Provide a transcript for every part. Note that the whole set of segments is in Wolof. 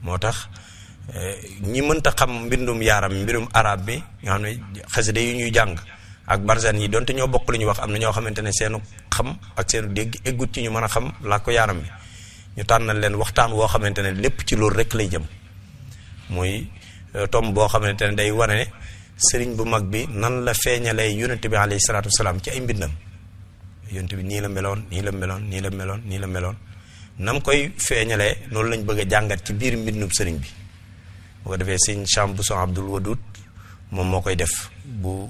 moo tax ñi mënta xam mbindum yaaram mbirum arab bi nga xam ne xasida yu ñuy jàng ak barzan yi donte ñoo bokk lu ñu wax am na ñoo xamante ne seenu xam ak seenu dégg eggut ci ñu mën a xam làkku yaaram bi ñu tànnal leen waxtaan woo xamante ne lépp ci loolu rek lay jëm muy tomb boo xamante ne day wane ne sëriñ bu mag bi nan la feeñalee yonent bi alayhi salaatu wasalaam ci ay mbindam yonent bi nii la meloon nii la meloon nii la meloon nii la meloon nam koy feeñalee noonu lañ bëgg a jàngat ci biir mbindum sëriñ bi bu ko defee sëñ Cham Bousso Abdoul Wadoud moom moo koy def bu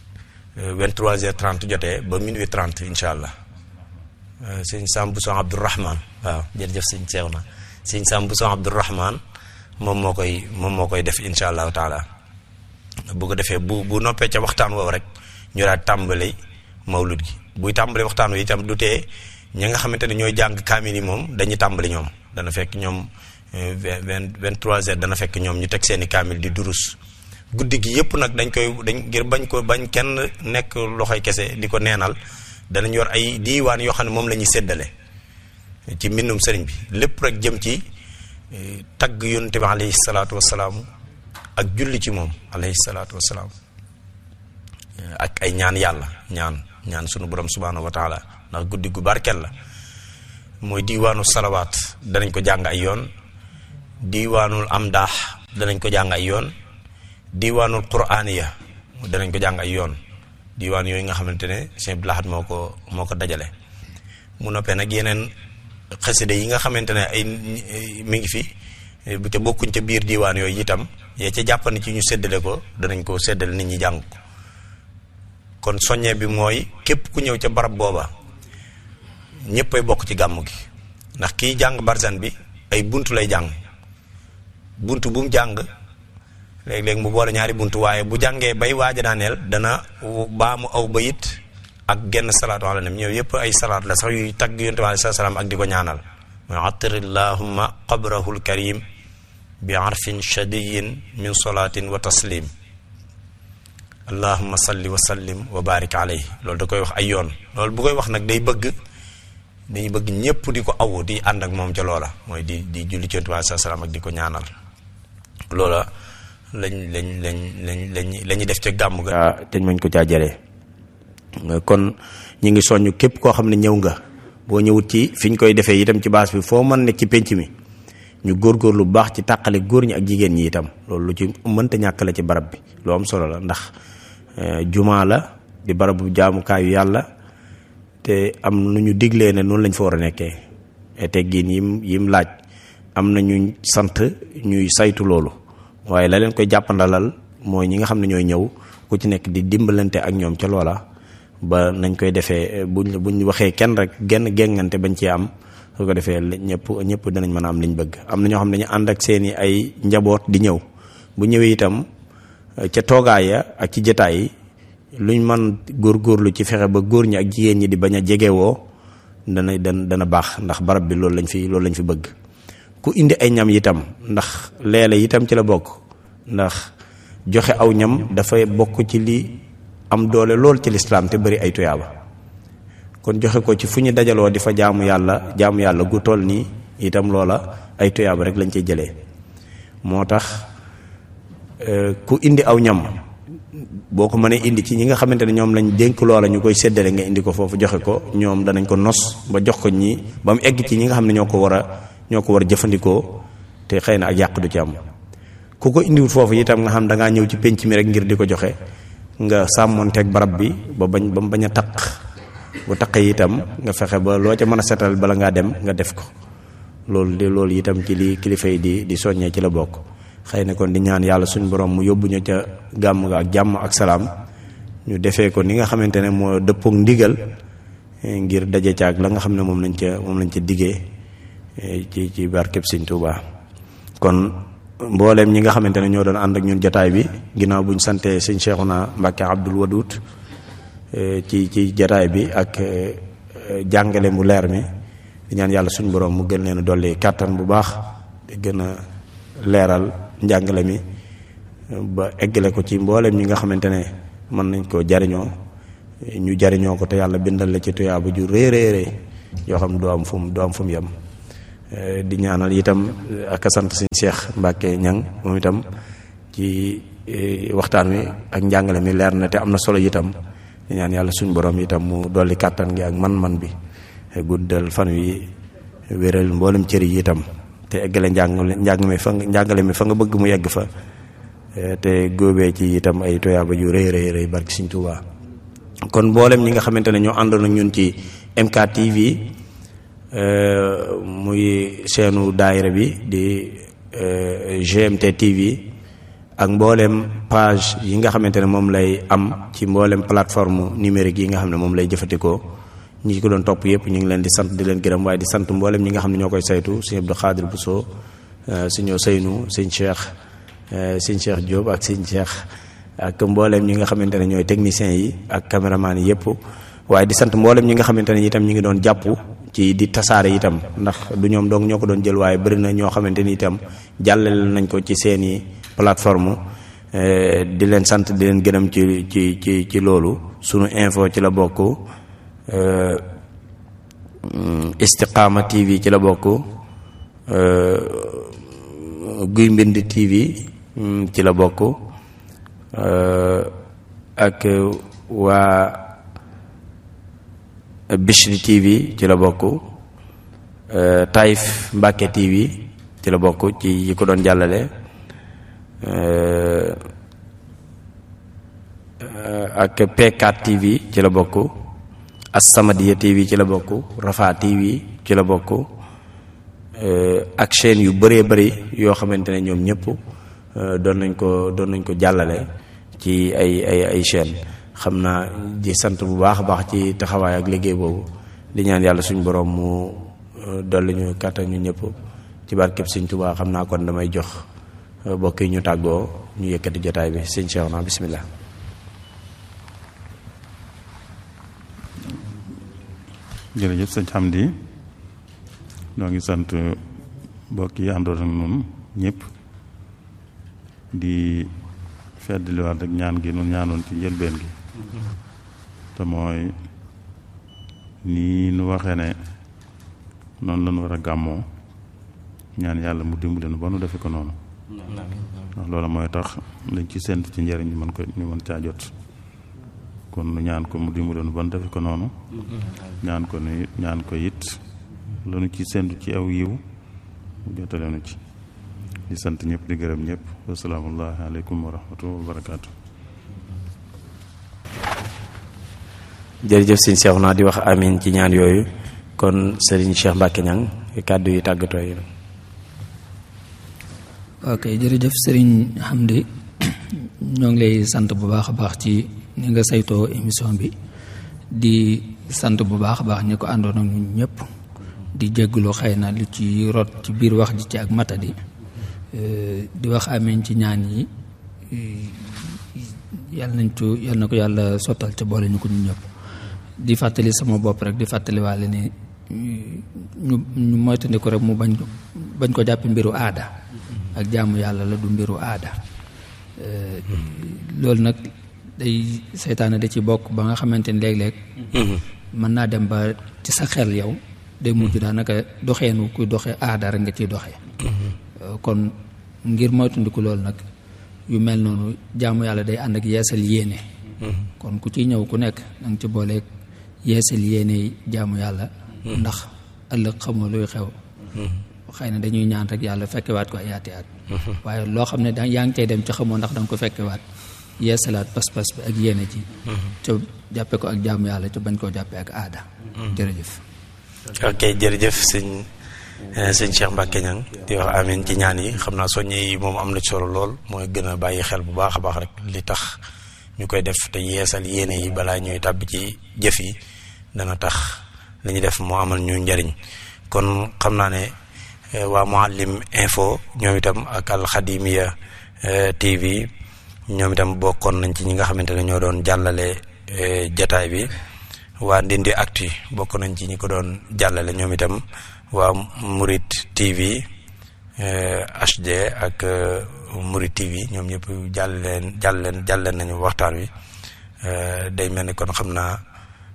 23h30 jotee ba minuit 30 incha allah sëñ Cham Bousso Abdourahman waaw jërëjëf sëñ Seex na sëñ Cham Bousso Abdourahman moom moo koy def incha allahu taala bu ko defee bu noppee ca waxtaan woowu rek ñu daal tàmbali mawlud gi buy tàmbali waxtaan wi itam du tee ñi nga xamante ne ñooy jàng kaamil yi moom dañuy tàmbali ñoom dana fekk ñoom 23h dana fekk ñoom ñu teg seeni kaamil di durus guddi gi yëpp nag dañ ngir bañ kenn nekk loxoy kese di ko neenal danañ yor ay diiwaan yoo xam ne moom la ñuy séddale ci mbindum sëriñ bi lépp rek jëm ci tagg yonent bi alayhi salaatu wasalaam ak julli ci moom alayhi salaatu wasalaam ak ay ñaan yàlla ñaan sunu borom subhaanahu wa taala ndax guddi gu barkel la mooy diiwaanu salawaat danañ ko jàng ay yoon diiwaanul amdaax danañ ko jàng ay yoon diiwaanul quraaniya danañ ko jàng ay yoon diiwaan yooyu nga xamante ne Sëñ Abdul Ahad moo ko dajale mu noppee nag yeneen xasida yi nga xamante ne ay mi ngi fi bu ca bokkuñ ca biir diiwaan yooyu itam yee ca jàppandi ci ñu séddale ko danañ ko séddale nit ñi jàng ko kon soññee bi mooy képp ku ñëw ca barab booba ñëppay bokk ci gàmmu gi ndax kiy jàng barzan bi ay buntu lay jàng buntu bu mu jàng léeg-léeg mu boole ñaari buntu waaye bu jàngee bay waaja daaneel dana baamu aw bayit ak genn salaatu ala nabi ñëw yëpp ay salaat la sax yuy tagg yonent bi alayhi salaam ak di ko ñaanal mooy attirillahumma qabrahul karim bi arfin shadiyin min salaatin wa taslim allahumma salli wa sallim wa barik alayhi loolu da koy wax ay yoon loolu bu koy wax nag dañuy bëgg ñëpp di ko awu di ànd ak moom ca loola mooy di julli ci yonent bi alayhi salaam ak di ko ñaanal loola lañuy def ca gàmm ga te mañ ko caa jëlee kon ñi ngi soññ képp koo xam ne ñëw nga boo ñëwut ci fi ñu koy defee itam ci baas bi foo mën nekk ci penc mi ñu góorgóorlu bu baax ci tàqale góor ñi ak jigéen ñi itam loolu lu ci mënta ñàkk la ci barab bi lu am solo la ndax jumaa la di barabu jaamukaayu yàlla te am nu ñu diglee ne noonu lañ fa war a nekkee teggin yim laaj am na ñu sant ñuy saytu loolu waaye la leen koy jàppandalal mooy ñi nga xam ne ñooy ñëw ku ci nekk di dimbalante ak ñoom ca loola ba nañ koy defee buñ waxee kenn rek genn géngante bañ ci am su ko defee ñëpp danañ mën a am liñ bëgg am na ñoo xam ne dañu ànd ak seeni ay njaboot di ñëw bu ñëwee itam ca toogaaya ak ci jataay yi luñ mën góorgóorlu ci fexe ba góor ñi ak jigéen ñi di bañ a jegewoo dana baax ndax barab bi loolu lañ fi bëgg ku indi ay ñam itam ndax leele itam ci la bokk ndax joxe aw ñam dafay bokk ci li am doole lool ci lislaam te bari ay tuyaaba kon joxe ko ci fu ñu dajaloo di fa jaamu yàlla gu toll nii itam loola ay tuyaaba rek lañ ciy jëlee moo tax ku indi aw ñam boo ko mënee indi ci ñi nga xamante ne ñoom lañ dénk loola ñu koy séddale nga indi ko foofu joxe ko ñoom danañ ko nos ba jox ko ñi ba mu egg ci ñi nga xam ne ñoo ko war a jëfandikoo te xëy na ak yàq du ci am ku ko indiwul foofu itam nga xam da ngaa ñëw ci penc mi rek ngir di ko joxe nga sàmmonteeg barab bi ba mu bañ a taq bu taqee itam nga fexe ba loo ca mën a setal bala ngaa dem nga def ko loolu itam ci li kilifa yi di soññee ci la bokk xëy na kon di ñaan yàlla suñu borom mu yóbbu ñu ca gàmm ga ak jàmm ak salaam ñu defee ko ni nga xamante ne moo dëppook ndigal ngir daje ca ak la nga xam ne moom lañ ca diggee ci barkeb Sëñ Tuubaa kon mbooleem ñi nga xamante ne ñoo doon ànd ak ñun jotaay bi ginnaaw buñ santee Sëñ Seexuna Mbàkke Abdul Waduud ci jotaay bi ak jàngale mu leer mi di ñaan yàlla suñu borom mu gën leen a dolli kàttan bu baax di gën a leeral njàngale mi ba eggale ko ci mbooleem ñi nga xamante ne mën nañ koo jariñoo ñu jariñoo ko te yàlla bindal la ci tuyaaba ju réeréeré yoo xam du am fu mu yem di ñaanal itam ak a sant sëñ Cheikh Mbacke Ñang moom itam ci waxtaan wi ak njàngale mi leer na te am na solo itam di ñaan yàlla suñu borom itam mu dolli kàttan gi ak man-man bi guddal fan wi wéral mboolem cër yi itam te eggale njàngale mi fa nga bëgg mu yegg fa te góobee ci itam ay toyaaba yu rëy rëy barki Sëñ Tuubaa kon mboolem ñi nga xamante ne ñoo àndoon ak ñun ci MK TV muy seenu daayira bi di GMT TV ak mboolem page yi nga xamante ne moom lay am ci mboolem plateforme numérique yi nga xam ne moom lay jëfandikoo ñi ko doon topp yëpp ñu ngi leen di sant di leen gërëm waaye di sant mboolem ñi nga xam ne ñoo koy saytu sëñ Abdou Khadir Bousso sëñ Seynou sëñ Cheikh Diop ak sëñ Cheikh ak mboolem ñi nga xamante ne ñooy techniciens yi ak caméraman yi yëpp waaye di sant mboolem ñi nga xamante ne itam ñu ngi doon jàpp ci di tasaare itam ndax du ñoom donc ñoo ko doon jël waaye bëri na ñoo xamante ni itam jàllale nañ ko ci seeni plateforme di leen sant di leen gërëm ci loolu sunu info ci la bokk Istiqama TV ci la bokk Guy Mbind TV ci la bokk ak waa Bichri TV ci la bokk Taïf Mbacke TV ci la bokk ci yi ko doon jàllale ak P4 TV ci la bokk As-Samadiyya TV ci la bokk Rafa TV ci la bokk ak chaîne yu bëree bëri yoo xamante ne ñoom ñëpp doon nañ ko jàllale ci ay chaîne xam naa di sant bu baax a baax ci taxawaay ak liggéey boobu di ñaan yàlla suñu borom mu dolli ñu kàttan ñu ñëpp ci barkeb Sëñ Tuubaa xam naa kon damay jox bokk yi ñu tàggoo ñu yëkkati jotaay bi sëñ Cheikh na bismillah. jërëjëf sëñ Hamdi ñoo ngi sant mbokk yi àndoon ak ñun ñëpp di feddliwaat ak ñaan gi nun ñaanoon ci njëlbeen gi te mooy nii nu waxee ne noonu lañu war a gàmmoo ñaan yàlla mu dimbali nu ba nu defe ko noonu ndax loolu mooy tax lañ ci sént ci njëriñ ñu mën caa jot kon nu ñaan ko mu dimbali nu ba nu defe ko noonu ñaan ko it lanu ci séntu ci aw yiw mu jotale nu ci di sant ñëpp di gërëm ñëpp wasalaamullahi aleykum wa rahmatullahi wa barakaatu. jërëjëf sëñ Cheikh naa di wax amin ci ñaan yooyu kon Serigne Cheikh Mbacke Niang kàddu yi tàggatoo yi. ok jërëjëf Serigne Hamdi ñoo ngi lay sant bu baax a baax ci ni nga saytoo émission bi di sant bu baax a baax ñi ko àndoon ak ñun ñëpp di jégglu xëy na lu ci rot ci biir wax ji ci ak matadi di wax amiin ci ñaan yi yàlla na ko yàlla sottal ca boole ñu ko ñu ñëpp di fàttali sama bopp rek di fàttali waale ni ñu moytandiku rek mu bañ ko jàppe mbiru aada ak jaamu yàlla la du mbiru aada loolu nag day seytaane da ci bokk ba nga xamante ni léeg-léeg mën naa dem ba ci sa xel yow day mujj daanaka doxeenu kuy doxe aada rek nga ciy doxee kon ngir moytandiku loolu nag yu mel noonu jaamu yàlla day ànd ak yeesal yéene kon ku ciy ñëw ku nekk danga ci booleeg yeesal yéene jaamu yàlla ndax ëllëg xamoo luy xew xëy na dañuy ñaan rek yàlla fekkewaat ko ay ati at waaye loo xam ne yaa ngi cay dem ci xamoo ndax danga ko fekkewaat yeesalaat pas-pas bi ak yéene ji ca jàppe ko ak jaamu yàlla ca bañ koo jàppe ak aada jërëjëf ok jërëjëf sëñ Cheikh Mbacke Niang di wax amin ci ñaan yi xam naa soññe yi moom am na ci solo lool mooy gën a bàyyi xel bu baax a baax rek li tax ñu koy def te yeesal yéene yi balaa ñuy tàbbi ci jëf yi dana tax li ñu def moo amal ñu njariñ kon xam naa ne waa Mouhalim info ñoom itam ak Al Khadimiya TV ñoom itam bokkoon nañ ci ñi nga xamante ne ñoo doon jàllale jataay bi waa Ndindi Actu bokk nañ ci ñi ko doon jàllale ñoom itam waa Murid TV HD ak Murid TV ñoom ñëpp jàll leen nañu waxtaan wi day mel ni kon xam naa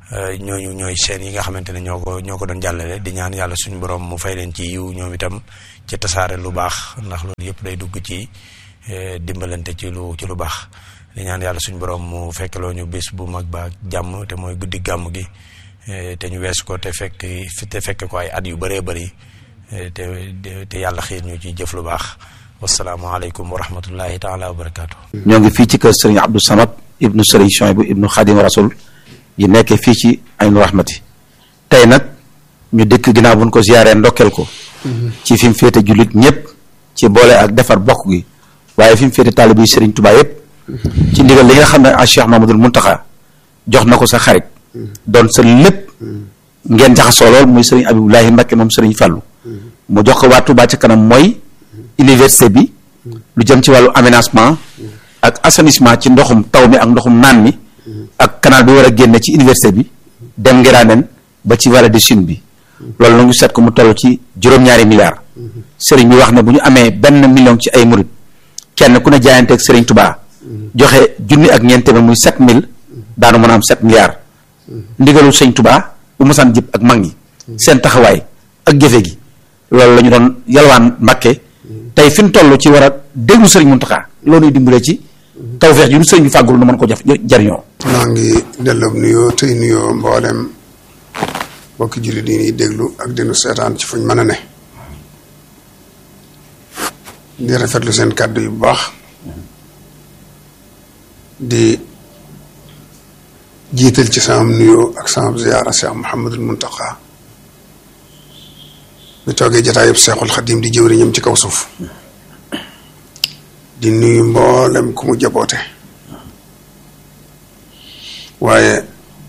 ñooñu ñooy seen yi nga xamante ne ñoo ko doon jàllale di ñaan yàlla suñu borom mu fay leen ci yiw ñoom itam ci tasaare lu baax ndax loolu yëpp day dugg ci dimbalante ci lu baax di ñaan yàlla suñu borom mu fekkloo ñu bis bu mag ba jàmm te mooy guddi gàmm gi te ñu weesu ko te fekk ko ay at yu bëree bëri te yàlla xiir ñu ci jëf lu baax. wasalaamaaleykum wa rahmatullahi taala wa barakaatu. ñoo ngi fii ci kër Serigne Abdou Samad ibnu Serigne Chouaïbou ibnu Khadim Rasoul yi nekkee fii ci Aynu Rahmati tey nag ñu dëkk ginnaaw buñ ko ziyaaree ndokkeel ko ci fi mu féete jullit ñëpp ci boole ak defar bokk gi waaye fi mu féete taalibe yi Serigne Touba yëpp ci ndigal li nga xam ne a Cheikh Mamadou Mountakha jox na ko sa xarit doon sa lépp ngeen jaxasoo lool muy Serigne Abibulahi Mbacké moom Serigne Fallou mu jox ko waa Touba ca kanam mooy université bi lu jëm ci wàllu aménagement ak assainissement ci ndoxum taw mi ak ndoxum naan mi ak canal bi war a génne ci université bi dem Ngiraaneen ba ci vallée de Chine bi loolu la ñu seet ko mu toll ci juróom-ñaari milliards sëriñ bi wax ne bu ñu amee 1 million ci ay murit kenn ku ne jaayanteeg sëriñ Touba joxe junni ak ñeent téeméer muy 7000 daanu mën a am 7 milliards ndigalul sëriñ Touba bu mosaan jëpp ak mag ñi seen taxawaay ak jëfe gi loolu la ñu doon yalwaan Mbàkke tey fi ñu toll ci war a déglu sëriñ Mountakha loolu ñuy dimbale ci tawfeex ji nu sëriñ bi fàggul nu mën ko jariñoo. maa ngi delloo nuyoo tey nuyoo mboolem bokki jullit yi ñuy déglu ak dinu seetaan ci fuñ mën a ne di rafetlu seen kàddu yu bu baax di jiital ci sama nuyoo ak sama ziyaara Cheikh Mouhamadul Mountakha bi toogee jataayub Seexul Xadim di jëwriñam ci kaw suuf di nuyu mboolem ku mu jaboote waaye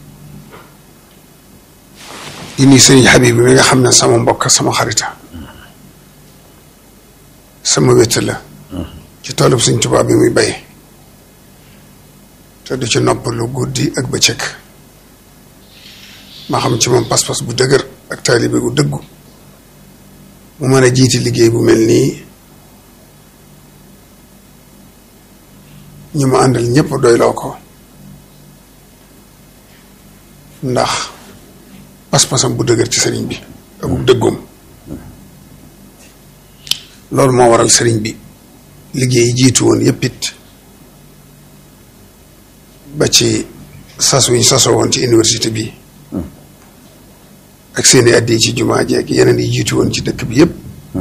di nuyu sëriñ Habib bi mi nga xam ne sama mbokk sama xarita sama wétt la ci toolub Sëriñ Tuubaa bi muy bay te du ci nopp lu guddi ak bëccëg ma xam ci moom pas-pas bu dëgër ak taalibe gu dëggu mu mën a jiiti liggéey bu mel nii ñi mu àndal ñëpp doyloo ko ndax pas-pasam bu dëgër ci sëriñ bi ak bu dëggoom loolu moo waral sëriñ bi liggéey jiitu woon yëpp it ba ci sas wi ñu sasoo woon ci université bi ak seeni addi ci jumaa jeeg yeneen yi jiitu woon ci dëkk bi yëpp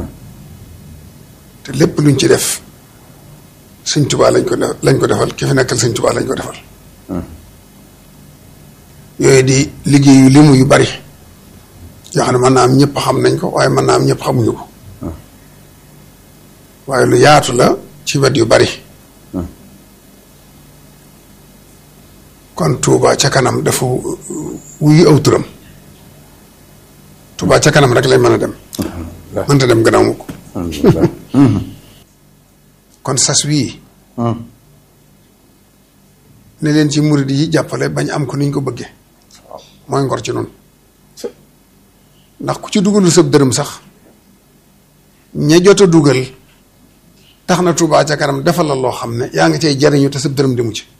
te lépp luñ ci def Sëñ Tuubaa lañ ko defal ki fi nekkal Sëñ Tuubaa lañ ko defal yooyu di liggéey yu limu yu bari yoo xam ne mën naa am ñëpp xam nañ ko waaye mën naa am ñëpp xamuñu ko waaye lu yaatu la ci wet yu bari kon Touba ca kanam dafa wuyu aw turam Touba ca kanam rek lay mën a dem mënta dem gannaaw mukk kon sas wii ne leen ci murid yi jàppale bañ am ko niñ ko bëggee mooy ngor ci noonu ndax ku ci dugalul sab dërëm sax ña jot a dugal tax na Touba ca kanam defal la loo xam ne yaa ngi cay jariñu te sab dërëm demu ci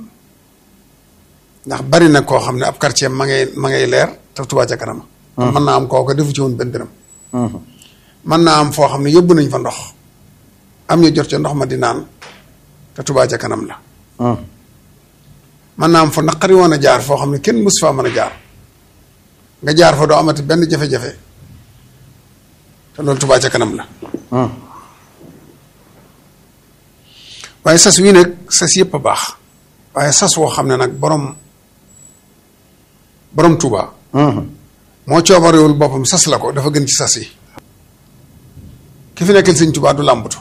ndax bari na koo xam ne ab quartier ma ngay leer te Touba ca kanam mën naa am kooka defu ci woon benn dërëm mën naa am foo xam ne yóbbu nañ fa ndox am ñu jot ca ndox ma di naan te Touba ca kanam la mën naa am fa naqari woon a jaar foo xam ne kenn mës faa mën a jaar nga jaar fa doo amati benn jafe-jafe te loolu Touba ca kanam la waaye sas wii nag sas yëpp a baax waaye sas woo xam ne nag borom Touba moo coobarewul boppam sas la ko dafa gën ci sas yi ki fi nekkal Sëñ Touba du làmbatu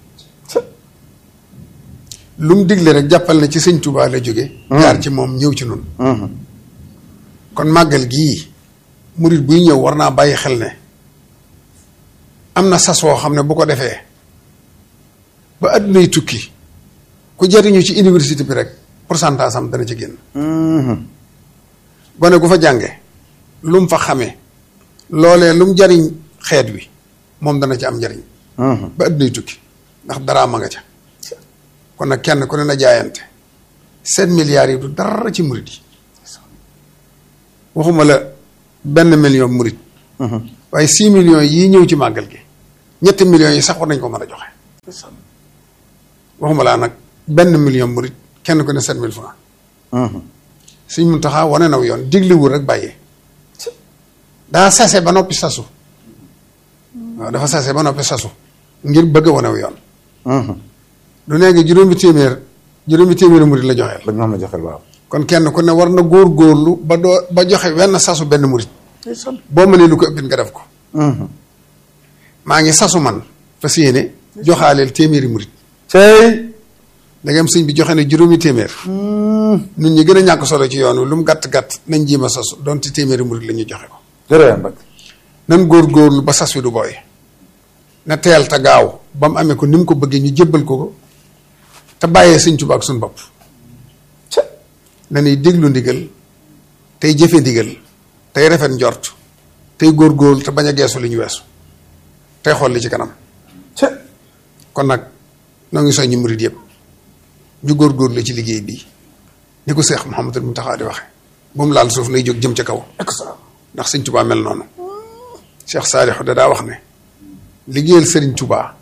lu mu digle rek jàppal na ci Sëñ Touba la jóge jaar ci moom ñëw ci nun kon màggal gii murit buy ñëw war naa bàyyi xel ne am na sas woo xam ne bu ko defee ba àddunay tukki ku jariñu ci université bi rek pourcentage am dana ci génn gone gu fa jànge lu mu fa xamee loolee lu mu jariñ xeet wi moom dana ci am njariñ ba àddunay tukki ndax dara ma nga ca kon nag kenn ku ne na jaayante 7 milliards yi du dara ci murit yi waxuma la 1 million murit waaye 6 millions yii ñëw ci màggal gi 7 millions yi sax war nañ ko mën a joxe waxuma laa nag 1 million murit kenn ku ne 7 000 francs Sëñ Muntaxa wane naw yoon digliwul rek bàyyee daa sase ba noppi sasu waaw dafa sase ba noppi sasu ngir bëgg a wanew yoon du nee nga juróomi téeméeri murit la joxeel la ñoom la joxeel waaw kon kenn ku ne war na góorgóorlu ba joxe wenn sasu benn murit boo mënee lu ko ëppit nga def ko maa ngi sasu man fas yéene joxaaleel téeméeri murit dangam sëñ bi joxe ne juróomi téeméer nun ñi gën a ñàkk solo ci yoon wi lu mu gàtt-gàtt nañ jiima sasu doonte téeméeri murit la ñu joxe ko nan góorgóorlu ba sas wi du booy na teel te gaaw ba mu amee ko ni mu ko bëggee ñu jébbal ko te bàyyee Sëñ Tuubaa ak suñu bopp na ñuy déglu ndigal tey jëfe ndigal tey rafet njort tey góorgóorlu te bañ a geesu li ñu weesu tey xool li ci kanam kon nag noo ngi soññi murit yëpp ñu góorgóorlu ci liggéey bii ni ko Seex Muhammadul Muntaxa di waxe bu mu laal suuf nay jóg jëm ca kaw ndax Sëñ Tuubaa mel noonu Cheikh Saalixu da daa wax ne liggéeyal Sëriñ Tuubaa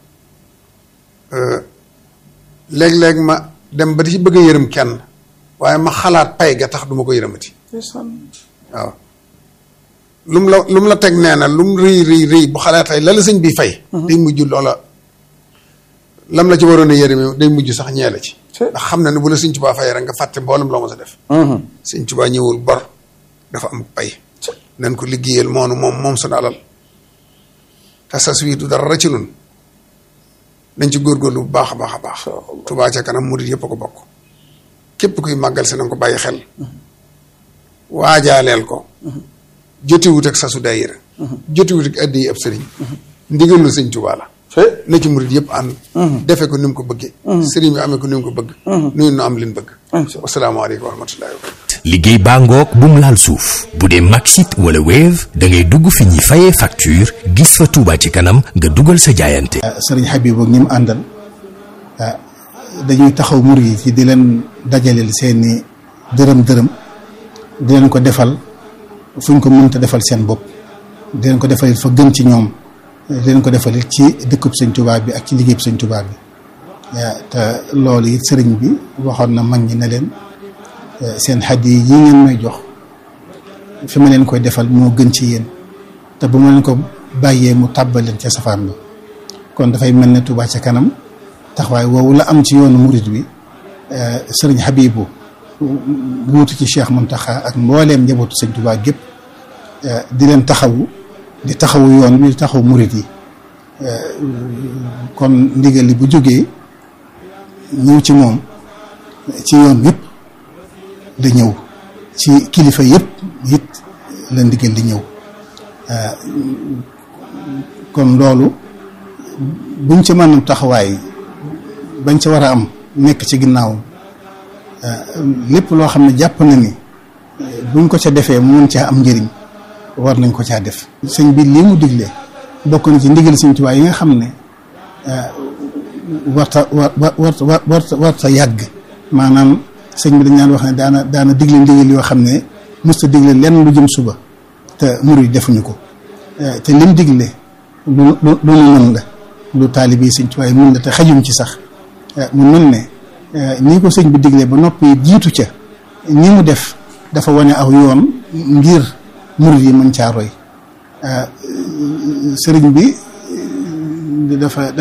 léeg-léeg ma dem ba di ci bëgg a yërëm kenn waaye ma xalaat pay ga tax du ma ko yërëmati waaw lu mu la teg nee na lu mu rëy bu xalaatay la la sëñ bi fay day mujj loola lam la ci waroon a yërëme day mujj sax ñee la ci ndax xam na ne bu la Sëñ Tuubaa fay rek nga fàtte mboolem loo ma sa def Sëñ Tuubaa ñëwul bor dafa am pay nañ ko liggéeyal moom sunu alal te sas wii du dara ci nun nañ ci góorgóorlu bu baax a baax a baax Touba ca kanam murit yëpp a ko bokk képp kuy màggal si na nga ko bàyyi xel waajaaleel ko jotiwut ak sasu daayira jotiwut ak addi yi ab sëriñ ndigalu Sëñ Tuubaa la na ci murit yëpp ànd defe ko ni mu ko bëggee sëriñ bi amee ko ni mu ko bëgg nuyu nu am leen bëgg wasalaamaaleykum wa rahmatullahi wa barakatuh liggéey baa ngoog bu mu laal suuf bu dee Maxit wala Wave da ngay dugg fi ñuy fayee facture gis fa Touba ci kanam nga dugal sa jaayante. sëriñ Habib ak ñi mu àndal dañuy taxaw murit yi ci di leen dajaleel seeni dërëm di leen ko defal fu ñu ko mënta defal seen bopp di leen ko defal fa gën ci ñoom di leen ko defal ci dëkkub Sëñ Tuubaa bi ak ci liggéeyub Sëñ Tuubaa bi te loolu it sëriñ bi waxoon na mag ñi ne leen seen xaddi yi ngeen may jox fi ma leen koy defal moo gën ci yéen te bu ma leen ko bàyyee mu tàbbal leen ca safaan bi kon dafay mel ne Touba ca kanam taxawaay woowu la am ci yoonu murit bi sëriñ Habibu wuutu ci Cheikh Muntaxa ak mbooleem njabootu Sëñ Tuubaa gépp di leen taxawu di taxawu yoon bi di taxawu murit yi kon ndigal li bu jógee ñëw ci moom ci yoon yëpp da ñëw ci kilifa yëpp it la ndigal di ñëw kon loolu buñ ci mën a taxawaay bañ ca war a am nekk ci ginnaaw lépp loo xam ne jàpp na ni buñ ko ca defee mu mën caa am njëriñ war nañ ko caa def sëñ bi lii mu digle bokk na ci ndigal Sëñ Tuubaa yi nga xam ne warta yàgg maanaam sëñ bi dañ daan wax ne daana digle ndigal yoo xam ne mësta digle lenn lu jëm suba te murid defuñu ko te lim digle lu mën la lu taalibe yi Sëñ Tuubaa yi mën la te xajuñ ci sax mu mel ne nii ko sëñ bi diglee ba noppi jiitu ca ni mu def dafa wane aw yoon ngir murid yi mën caa roy sëriñ bi dafa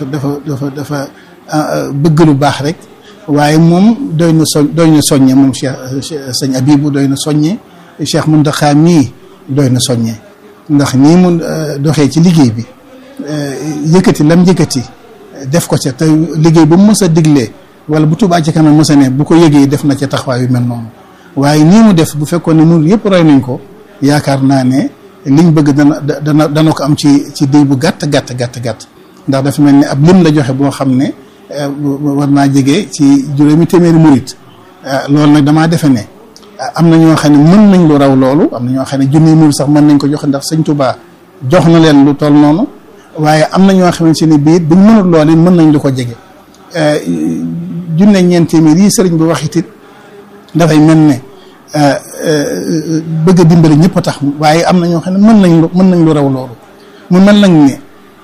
bëgg lu baax rek waaye moom doy na soññe moom Cheikh sëñ Abibu doy na soññe Cheikh Muntaxa mii doy na soññe ndax nii mu doxee ci liggéey bi yëkkati lam yëkkati def ko ca te liggéey bu mu mës a diglee wala bu Touba ci kanam mës a ne bu ko yëgee def na ca taxawaay yu mel noonu waaye nii mu def bu fekkoon ne murid yëpp roy nañ ko yaakaar naa ne liñ bëgg dana ko am ci diir bu gàtt ndax dafa mel ni ab lim la joxe boo xam ne war naa jege ci 200 murit loolu nag damaa defe ne am na ñoo xam ne mën nañ lu raw loolu am na ñoo xam ne junni murit sax mën nañ ko joxe ndax Sëñ Tuubaa jox na leen lu toll noonu waaye am na ñoo xamante ne bii buñ mënul loolu mën nañ lu ko jege 200 yi sëriñ bi wax it dafay mel ne bëgg a dimbali ñëpp a tax waaye am na ñoo xam ne mën nañ lu raw loolu mu mel nañ ne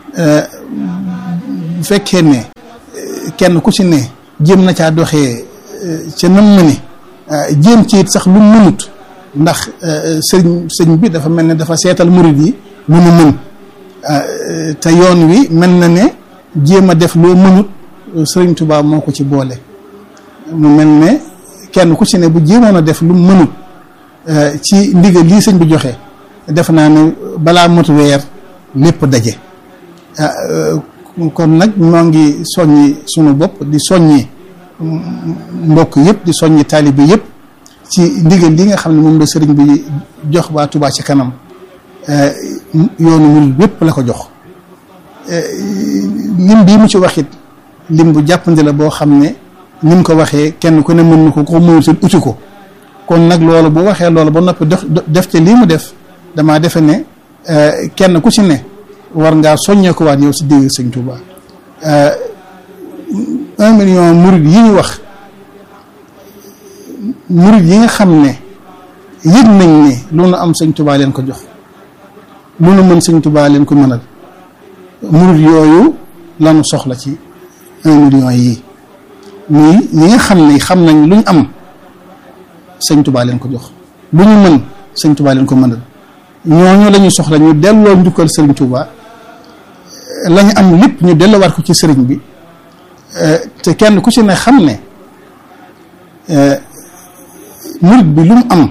bu fekkee ne kenn ku ci ne jéem na caa doxee ca nam ma ne jéem ci it sax lu mënut ndax sëñ bi dafa mel ne dafa seetal murid yi lu mu mën te yoon wi mel na ne jéem a def loo mënut sëriñ Tuubaa moo ko ci boole mu mel ne kenn ku ci ne bu jéemoon a def lu mu mënut ci ndigal lii sëñ bi joxe def naa ne balaa mot weer lépp daje kon nag ñoo ngi soññi sunu bopp di soññi mbokk yëpp di soññi taalibe yëpp ci ndigal li nga xam ne moom la sëriñ bi jox waa Touba ci kanam yoonu murid yëpp la ko jox lim bii mu ci waxit lim bu jàppandi la boo xam ne ni mu ko waxee kenn ku ne mën na ko mënut uti ko kon nag loolu bu waxee loolu ba noppi def te lii mu def damaa defe ne kenn ku ci ne war ngaa soññee ko waat yow si digg sëñ Touba 1 million murid yi ñu wax murid yi nga xam ne yëg nañ ne lu nu am sëñ Touba leen ko jox lu nu mën sëñ Touba leen ko mënal murid yooyu lanu soxla ci 1 million yii muy ñi nga xam ne xam nañ lu ñu am sëñ Touba leen ko jox lu ñu mën sëñ Touba leen ko mënal ñooñu la ñu soxla ñu delloo njukkal sëriñ Touba la ñu am lépp ñu delloowaat ko ci sëriñ bi te kenn ku ci ne xam ne murid bi lu mu am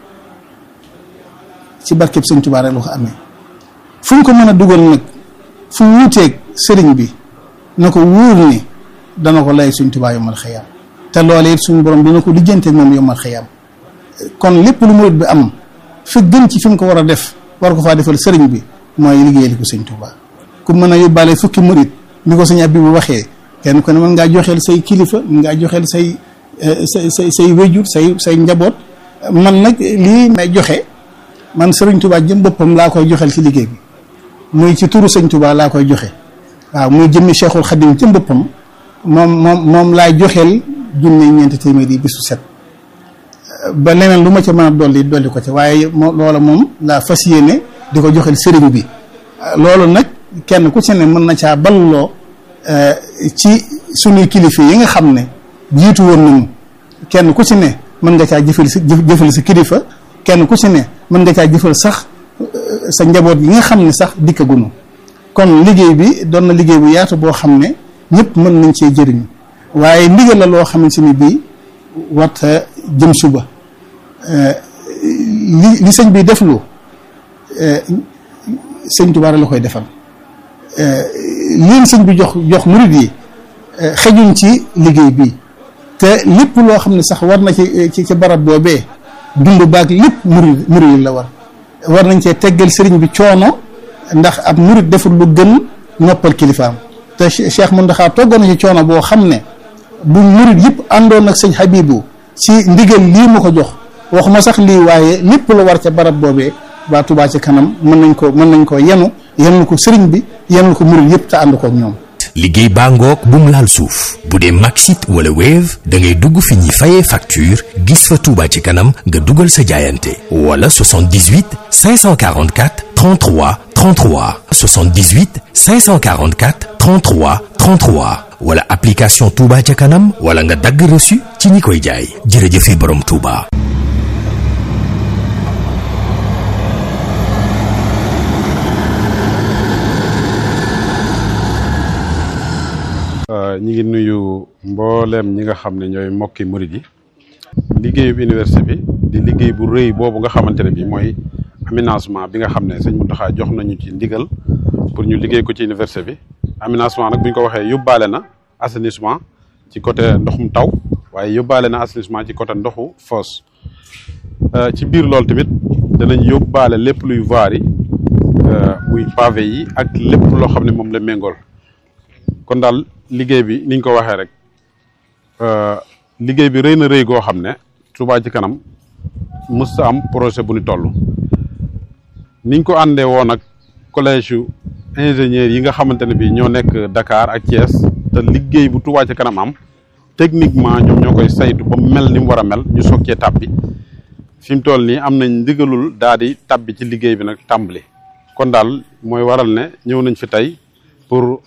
ci barkeb sëñ Touba rek la ko amee fu ñu ko mën a dugal nag fu wuuteeg sëriñ bi na ko wóor ni dana ko lay sëñ Touba yomal xëyam te loolee it suñu borom dina ko lijjanteeg moom yomal xëyam kon lépp lu murid bi am fi gën ci fi mu ko war a def war ko faa defal sëriñ bi mooy liggéeyal ko sëñ Touba ku mën a yóbbaale fukki murid ni ko sëñ Abibu waxee kenn ku ne mën ngaa joxeel say kilifa mën ngaa joxeel say wéjur say njaboot man nag lii may joxe man sëriñ Touba jëm boppam laa koy joxeel ci liggéey bi muy ci turu sëñ Touba laa koy joxe waaw muy jëmmi Cheikhul Khadim jëm boppam moom laay joxeel junne 400 yi bisu set ba leneen lu ma ca mën a dolli ko ca waaye loola moom laa fas yéene di ko joxel sëriñ bi loolu nag kenn ku ci ne mën na caa balloo ci sunuy kilifa yi nga xam ne jiitu woon nañu kenn ku ci ne mën nga caa jëfal sa kilifa kenn ku ci ne mën nga caa jëfal sax sa njaboot yi nga xam ne sax dikkagunu kon liggéey bi doon na liggéey bu yaatu boo xam ne ñëpp mën nañ cee jëriñu waaye ndigal la loo xamante ni bii warta jëm suba li sëñ bi deflu sëñ Touba la koy defal leen sëñ bi jox murid yi xejuñ ci liggéey bi te lépp loo xam ne sax war na ci barab boobee dund baag lépp murid la war nañ cee teggal sëriñ bi coono ndax ab murid deful lu gën noppal kilifaam te Cheikh Mountakha toggoon na ci coono boo xam ne bu murid yëpp àndoon ak sëñ Habibu ci ndigal lii mu ko jox waxuma sax lii waaye lépp lu war ca barab boobee waa Touba ci kanam mën nañ ko yenul ko sëriñ bi yenul ko murid yëpp te ànd kook ñoom. liggéey baa ngoog bu mu laal suuf bu dee Maxit wala Wave da ngay dugg fi ñuy fayee facture gis fa Touba ci kanam nga dugal sa jaayante wala 78 544 33 33 78 544 33 33 wala application Touba ca kanam wala nga dagg reçu ci ñi koy jaay jërëjëfe borom Touba. ñi ngi nuyu mbooleem ñi nga xam ne ñooy mbokki murid yi liggéeyu université bi di liggéey bu rëy boobu nga xamante ne bi mooy aménagement bi nga xam ne sëñ Mountakha jox nañu ci ndigal pour ñu liggéey ko ci université bi aménagement nag bu ñu ko waxee yóbbaale na assainissement ci côté ndoxum taw waaye yóbbaale na assainissement ci côté ndoxu fosse ci biir loolu tamit danañ yóbbaale lépp luy voirie yi muy pavé yi ak lépp loo xam ne moom la méngool kon daal liggéey bi niñ ko waxee rek liggéey bi rëy na rëy goo xam ne Touba ci kanam mës sa am projet bu ni toll niñ ko àndee woon ak collège yu ingénieurs yi nga xamante ne bi ñoo nekk Dakar ak Thiès te liggéey bu Touba ci kanam am techniquement ñoom ñoo koy saytu ba mel ni mu war a mel ñu soog cee tàbbi fi mu toll nii am nañ ndigalul daal di tabbi ci liggéey bi nag tàmbali kon daal mooy waral ne ñëw nañ fi tey pour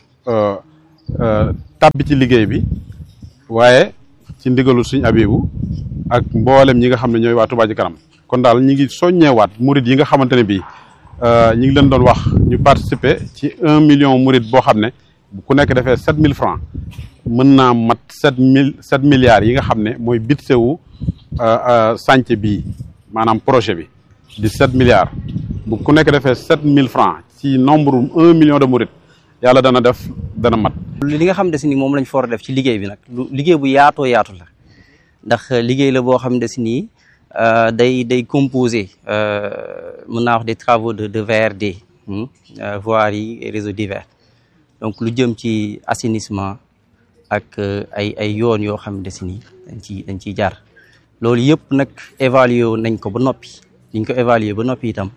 tabbi ci liggéey bi waaye ci ndigalul suñu abibu ak mboolem ñi nga xam ne ñooy waa Touba Ca Kanam kon daal ñi ngi soññeewaat murid yi nga xamante ne bii ñi ngi leen doon wax ñu participer ci 1 million murid boo xam ne ku nekk defee 7000 francs mën naa mat 7 milliards yi nga xam ne mooy budget wu chantier bii maanaam projet bi di 7 milliards bu ku nekk defee 7000 francs ci nombre 1 million de murid yàlla dana mat. li nga xam ne si ni moom lañ fa war a def ci liggéey bi nag liggéey bu yaatoo yaatu la ndax liggéey la boo xam ne si nii day composé mën naa wax des travaux de VRD voirie et réseaux divers donc lu jëm ci assainissement ak ay yoon yoo xam ne si nii dañ ciy jaar loolu yëpp nag évalué nañ ko ba noppi liñ ko évalué ba noppi itam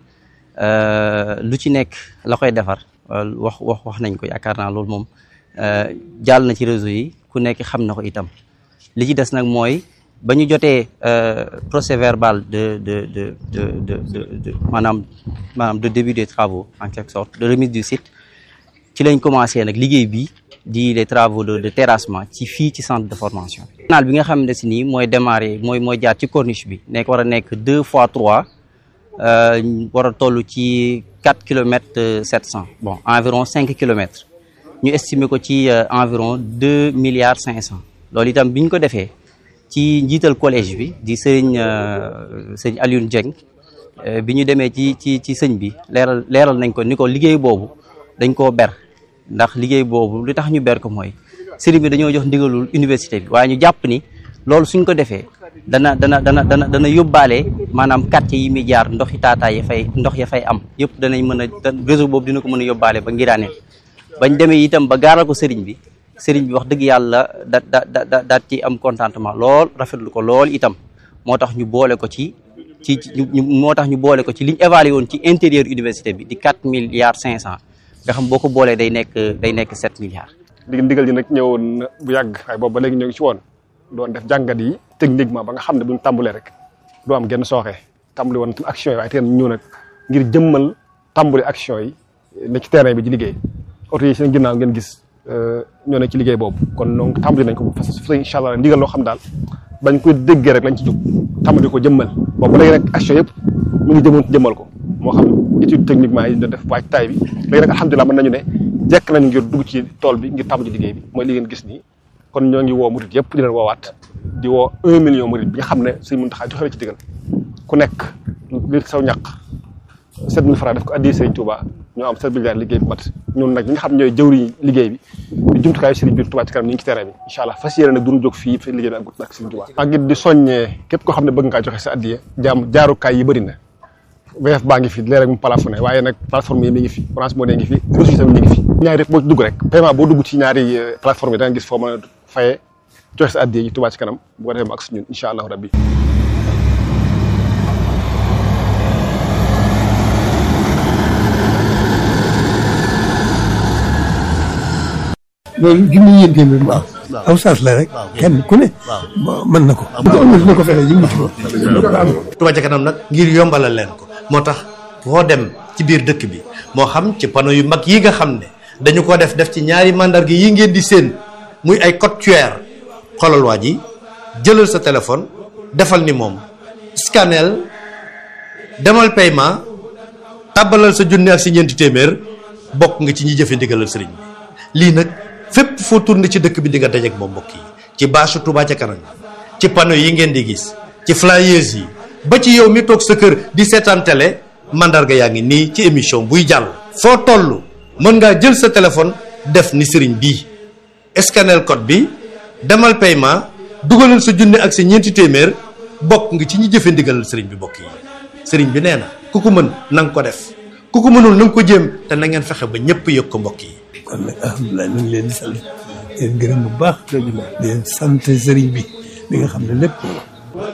lu ci nekk la koy defar wax nañ ko yaakaar naa loolu moom jàll na ci réseau yi ku nekk xam na ko itam li ci des nag mooy ba ñu jotee procès verbal de maanaam de début des travaux en quelque sorte de remise du site ci lañ commencé nag liggéey bi di les travaux de terrassement ci fii ci centre de formation. canal bi nga xam ne si nii mooy démarré mooy jaar ci corniche bi war a nekk 2 fois 3 war a toll ci 4 kilomètres 700 bon environ 5 kilomètres ñu estimer ko ci environ 2 milliards 500 loolu itam bi ñu ko defee ci njiital collège bi di sëñ Alioune Dieng bi ñu demee ci sëñ bi leeral nañ ko ni ko liggéey boobu dañ koo ber ndax liggéey boobu li tax ñu ber ko mooy sëriñ bi dañoo jox ndigalul université bi waaye ñu jàpp ni loolu suñ ko defee dana yóbbaale maanaam quartier yi muy jaar ndox ya fay am yëpp danañ mën a réseau boobu dina ko mën a yóbbaale ba ngiraaneen bañ demee itam ba gaaral ko sëriñ bi wax dëgg yàlla daat ci am contentement lool rafetlu ko lool itam moo tax ñu boole ko ci liñ évalué woon ci intérieur université bi di 4 milliards 500 nga xam boo ko boolee day nekk 7 milliards. ndigal ji nag ñëwoon na bu yàgg waaye boobu ba léegi ñoo ngi ci woon doon def jàngat yi techniquement ba nga xam ne buñ tàmbalee rek doo am genn sooxee tàmbali woon tam action yi waaye teen ñëw nag ngir jëmmal tàmbali action yi ne ci terrain bi ci liggéey oto yi seen ginnaaw ngeen gis ñoo ne ci liggéey boobu kon donc tàmbali nañ ko bu fas incha allah ndigal loo xam daal bañ koy déggee rek lañ ci jóg tàmbali ko jëmmal boobu léegi nag action yëpp mu ngi jëmoon jëmmal ko moo xam étude techniquement yi doon def waaj taay bi léegi nag alhamdulilah mën nañu ne jekk nañ ngir dugg ci tool bi ngir tàmbali liggéey bi mooy li ngeen gis nii kon ñoo ngi woo murit yëpp di leen woowaat di woo 1 million murit bi nga xam ne Sëriñ Muntaxa joxe ci digal ku nekk li saw ñàq 7000 francs def ko addi Sëriñ Touba ñoo am 7 milliards liggéey bi mat ñun nag ñi nga xam ñooy jëwriñ liggéey bi di jumtukaayu Sëriñ bi Touba Ca Kanam ñu ngi ci terrain bi incha allah fas yéene nag duñu jóg fii fi liggéey bi ak Sëriñ Touba ak it di soññee képp koo xam ne bëgg ngaa joxe sa addiya jaarukaay yi bëri na VF baa ngi fi léeg rek mu plafonné waaye nag plateforme yi mi ngi fi Orange Money ngi fi ressources tamit mi ngi fi ñaari rek boo ci dugg rek paiement boo dugg ci ñaari plateforme yi da nga gis foo mën a fayee joxe sa addiya yi Touba Ca Kanam bu ko defee mu ak ñun incha allahu rabbi loolu junni yéen téeméer waaw aw saas la rek kenn ku ne mën na ko na ko fexe ñu ci Touba Ca Kanam nag ngir yombalal leen ko moo tax foo dem ci biir dëkk bi moo xam ci panneau yu mag yi nga xam ne dañu ko def ci ñaari mandarga yi ngeen di seen muy ay code QR xoolal waa ji jëlal sa téléphone defal ni moom scanel demal paiement tàbbalal sa junne ak si ñeenti téeméer bokk nga ci ñi jëfe ndigalal sëriñ bi lii nag fépp foo tourné ci dëkk bi di nga dajeek moom mbokk yi ci bâche Touba Ca Kanam ci panneau yi ngeen di gis ci flyers yi ba ci yow mi toog sa kër di seetaan télé mandarga yaa ngi nii ci émission buy jàll foo toll mën ngaa jël sa téléphone def ni sëriñ bii scanel code bi demal paiement dugalal sa junne ak sa ñeenti téeméer bokk nga ci ñi jëfe ndigalal sëriñ bi mbokk yi sëriñ bi nee na ku ko mën na nga ko def ku ko mënul na nga ko jéem te na ngeen fexe ba ñëpp yëg ko mbokk yi. kon nag alhamdulilah ñu ngi leen di sant leen gërëm bu baax di leen sant sëriñ bi li nga xam ne lépp